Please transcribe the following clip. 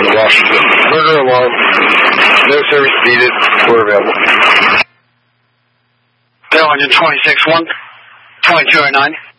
going to Washington. Murder alarm. No service needed. We're available. Bill 126-1, 2209.